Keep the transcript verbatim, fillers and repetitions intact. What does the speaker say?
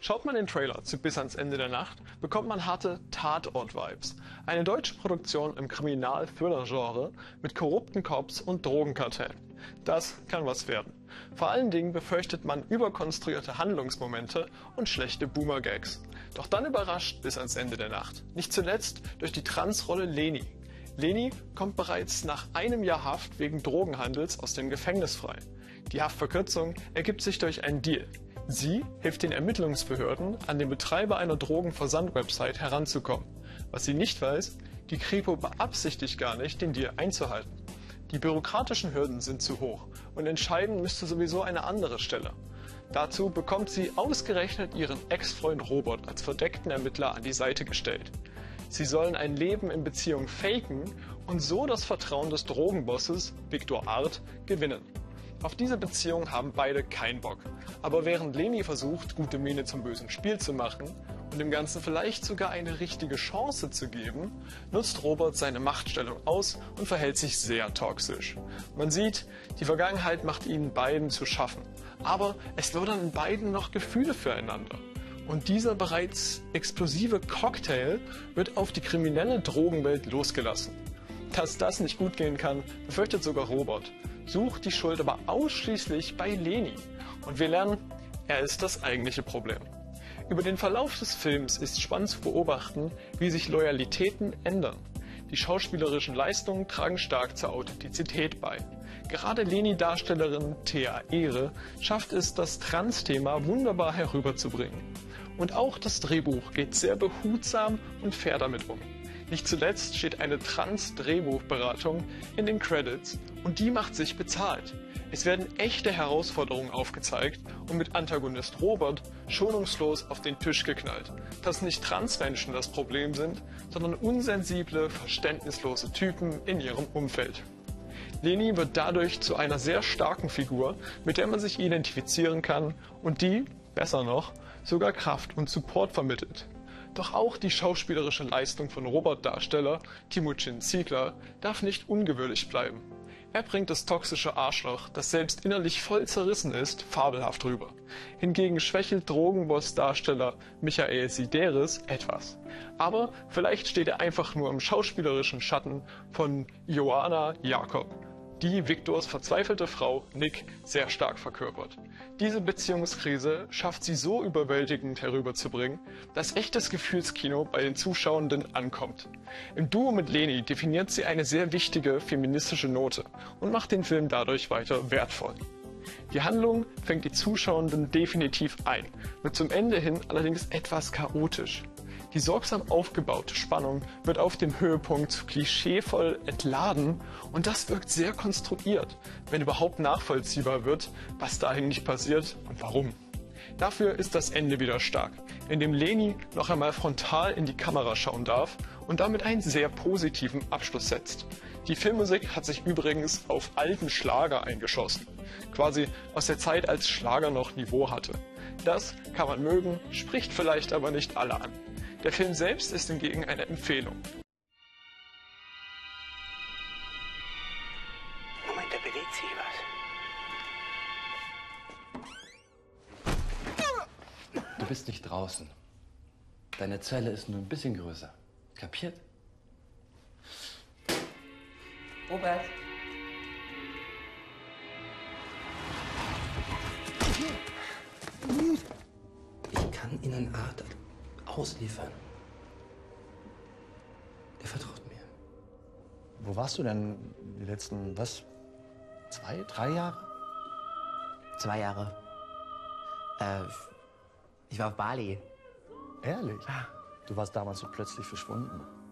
Schaut man den Trailer zu Bis ans Ende der Nacht, bekommt man harte Tatort-Vibes. Eine deutsche Produktion im Kriminal-Thriller-Genre mit korrupten Cops und Drogenkartellen. Das kann was werden. Vor allen Dingen befürchtet man überkonstruierte Handlungsmomente und schlechte Boomer-Gags. Doch dann überrascht Bis ans Ende der Nacht. Nicht zuletzt durch die Transrolle Leni. Leni kommt bereits nach einem Jahr Haft wegen Drogenhandels aus dem Gefängnis frei. Die Haftverkürzung ergibt sich durch einen Deal. Sie hilft den Ermittlungsbehörden, an den Betreiber einer Drogenversand-Website heranzukommen. Was sie nicht weiß, die Kripo beabsichtigt gar nicht, den Deal einzuhalten. Die bürokratischen Hürden sind zu hoch und entscheiden müsste sowieso eine andere Stelle. Dazu bekommt sie ausgerechnet ihren Ex-Freund Robert als verdeckten Ermittler an die Seite gestellt. Sie sollen ein Leben in Beziehung faken und so das Vertrauen des Drogenbosses, Viktor Art, gewinnen. Auf diese Beziehung haben beide keinen Bock. Aber während Leni versucht, gute Miene zum bösen Spiel zu machen und dem Ganzen vielleicht sogar eine richtige Chance zu geben, nutzt Robert seine Machtstellung aus und verhält sich sehr toxisch. Man sieht, die Vergangenheit macht ihnen beiden zu schaffen. Aber es lodern in beiden noch Gefühle füreinander. Und dieser bereits explosive Cocktail wird auf die kriminelle Drogenwelt losgelassen. Dass das nicht gut gehen kann, befürchtet sogar Robert. Sucht die Schuld aber ausschließlich bei Leni. Und wir lernen, er ist das eigentliche Problem. Über den Verlauf des Films ist spannend zu beobachten, wie sich Loyalitäten ändern. Die schauspielerischen Leistungen tragen stark zur Authentizität bei. Gerade Leni-Darstellerin Thea Ehre schafft es, das Trans-Thema wunderbar herüberzubringen. Und auch das Drehbuch geht sehr behutsam und fair damit um. Nicht zuletzt steht eine Trans-Drehbuchberatung in den Credits und die macht sich bezahlt. Es werden echte Herausforderungen aufgezeigt und mit Antagonist Robert schonungslos auf den Tisch geknallt, dass nicht Transmenschen das Problem sind, sondern unsensible, verständnislose Typen in ihrem Umfeld. Leni wird dadurch zu einer sehr starken Figur, mit der man sich identifizieren kann und die, besser noch, sogar Kraft und Support vermittelt. Doch auch die schauspielerische Leistung von Robert-Darsteller Timucin Ziegler darf nicht ungewöhnlich bleiben. Er bringt das toxische Arschloch, das selbst innerlich voll zerrissen ist, fabelhaft rüber. Hingegen schwächelt Drogenboss-Darsteller Michael Sideris etwas. Aber vielleicht steht er einfach nur im schauspielerischen Schatten von Joanna Jakob, die Viktors verzweifelte Frau Nick sehr stark verkörpert. Diese Beziehungskrise schafft sie so überwältigend herüberzubringen, dass echtes Gefühlskino bei den Zuschauenden ankommt. Im Duo mit Leni definiert sie eine sehr wichtige feministische Note und macht den Film dadurch weiter wertvoll. Die Handlung fängt die Zuschauenden definitiv ein, wird zum Ende hin allerdings etwas chaotisch. Die sorgsam aufgebaute Spannung wird auf dem Höhepunkt klischeevoll entladen und das wirkt sehr konstruiert, wenn überhaupt nachvollziehbar wird, was da eigentlich passiert und warum. Dafür ist das Ende wieder stark, in dem Leni noch einmal frontal in die Kamera schauen darf und damit einen sehr positiven Abschluss setzt. Die Filmmusik hat sich übrigens auf alten Schlager eingeschossen, quasi aus der Zeit, als Schlager noch Niveau hatte. Das kann man mögen, spricht vielleicht aber nicht alle an. Der Film selbst ist hingegen eine Empfehlung. Moment, da bewegt sich was. Du bist nicht draußen. Deine Zelle ist nur ein bisschen größer. Kapiert? Robert. Ich kann Ihnen Art ausliefern. Der vertraut mir. Wo warst du denn die letzten, was, zwei, drei Jahre? Zwei Jahre. Äh, ich war auf Bali. Ehrlich? Du warst damals so plötzlich verschwunden.